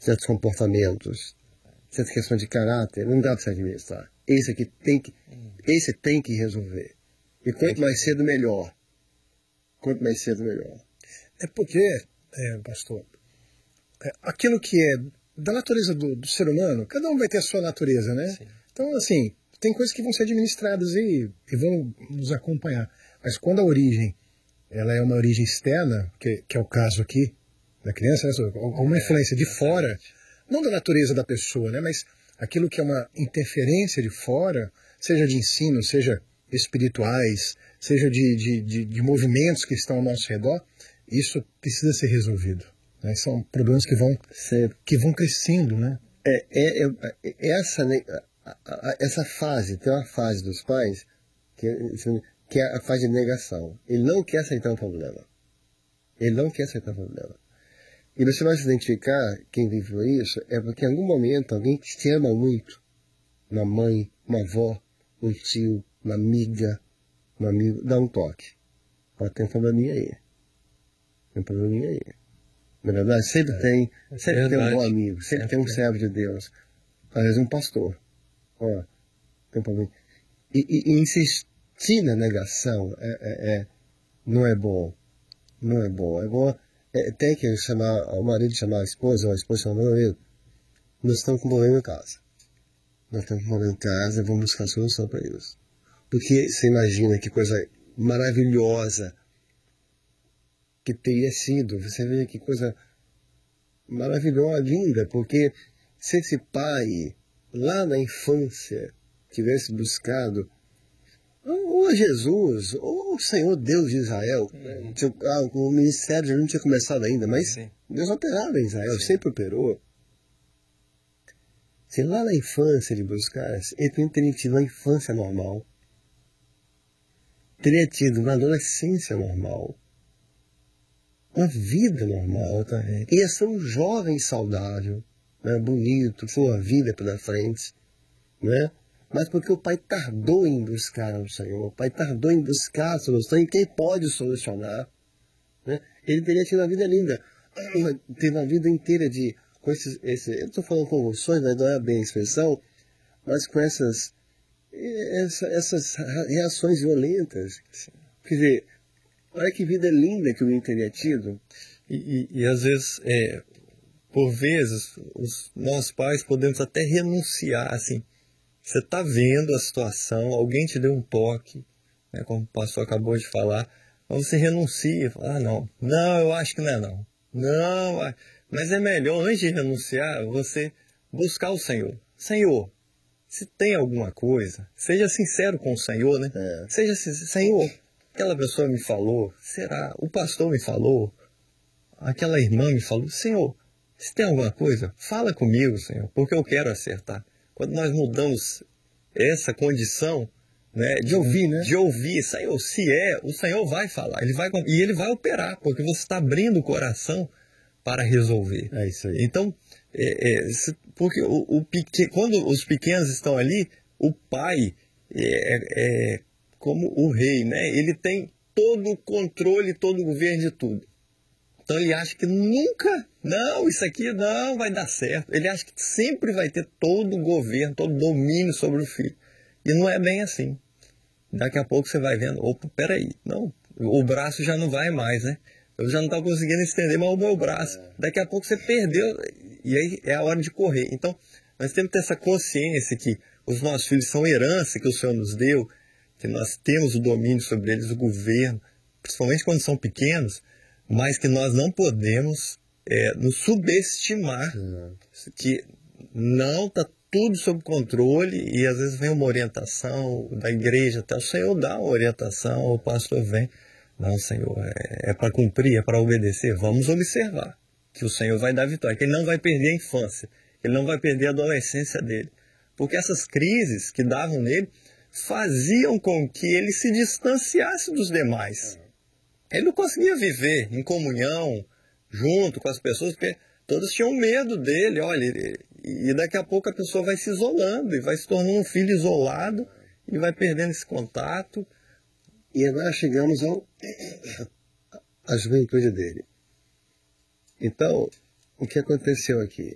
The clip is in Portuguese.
certos comportamentos, certas questões de caráter, não dá para se administrar. Esse tem que resolver. E quanto mais cedo, melhor. Quanto mais cedo, melhor. É porque, pastor, aquilo que é da natureza do ser humano, cada um vai ter a sua natureza, né? Sim. Então, assim, tem coisas que vão ser administradas e vão nos acompanhar. Mas quando a origem, ela é uma origem externa, que é o caso aqui da criança, né? Uma influência de fora, não da natureza da pessoa, né? Mas aquilo que é uma interferência de fora, seja de ensino, seja espirituais, seja de movimentos que estão ao nosso redor, isso precisa ser resolvido. Né? São problemas que vão crescendo, né? Essa fase, tem uma fase dos pais que é a fase de negação. Ele não quer aceitar o problema. Ele não quer aceitar o problema. E você vai se identificar, quem viveu isso, é porque em algum momento alguém que te ama muito, uma mãe, uma avó, um tio, uma amiga, um amigo, dá um toque. Fala, tem um probleminha aí. Tem um probleminha aí. Na verdade, sempre tem um bom amigo, sempre tem um servo de Deus. Às vezes um pastor. Ó, tem um problema. E insistir na negação não é bom. Não é bom. É bom. Tem que chamar o marido, chamar a esposa, ou a esposa chamar o marido. Nós estamos com um problema em casa. Nós estamos com um problema em casa, vamos buscar solução para isso. Porque você imagina que coisa maravilhosa que teria sido. Você vê que coisa maravilhosa, linda, porque se esse pai, lá na infância, tivesse buscado ou Jesus, ou o Senhor Deus de Israel, o ministério já não tinha começado ainda, mas Deus operava em Israel, sempre operou. Se lá na infância ele buscasse, ele teria tido uma infância normal, teria tido uma adolescência normal, uma vida normal, ia ser um jovem saudável, né, bonito, com uma vida pela frente, né? Mas porque o pai tardou em buscar o Senhor, o pai tardou em buscar a solução, e quem pode solucionar, né? Ele teria tido uma vida linda, teve uma vida inteira com eu estou falando convulsões, mas não é bem a expressão, mas com essas reações violentas. Quer dizer, olha que vida linda que o menino teria tido. E às vezes, por vezes, nós pais podemos até renunciar, assim. Você está vendo a situação, alguém te deu um toque, né, como o pastor acabou de falar, mas você renuncia, fala, não, eu acho que não é não, mas é melhor, antes de renunciar, você buscar o Senhor. Senhor, se tem alguma coisa, seja sincero com o Senhor, né? Seja sincero, Senhor, aquela pessoa me falou, será? O pastor me falou, aquela irmã me falou, Senhor, se tem alguma coisa, fala comigo, Senhor, porque eu quero acertar. Quando nós mudamos essa condição, né, de ouvir, Senhor, se o Senhor vai falar, ele vai operar, porque você está abrindo o coração para resolver. É isso aí. Então, porque quando os pequenos estão ali, o pai é como o rei, né? Ele tem todo o controle, todo o governo de tudo. Então ele acha que nunca, isso aqui não vai dar certo. Ele acha que sempre vai ter todo o governo, todo o domínio sobre o filho. E não é bem assim. Daqui a pouco você vai vendo, opa, peraí, não, o braço já não vai mais, né? Eu já não estava conseguindo estender mais o meu braço. Daqui a pouco você perdeu, e aí é a hora de correr. Então, nós temos que ter essa consciência que os nossos filhos são herança que o Senhor nos deu, que nós temos o domínio sobre eles, o governo, principalmente quando são pequenos, mas que nós não podemos nos subestimar, que não está tudo sob controle, e às vezes vem uma orientação da igreja, até o Senhor dá uma orientação, o pastor vem, não, Senhor, é para cumprir, é para obedecer, vamos observar que o Senhor vai dar vitória, que Ele não vai perder a infância, que Ele não vai perder a adolescência dele, porque essas crises que davam nele faziam com que ele se distanciasse dos demais. Ele não conseguia viver em comunhão, junto com as pessoas, porque todos tinham medo dele, olha, e daqui a pouco a pessoa vai se isolando, e vai se tornando um filho isolado, e vai perdendo esse contato. E agora chegamos à juventude dele. Então, o que aconteceu aqui?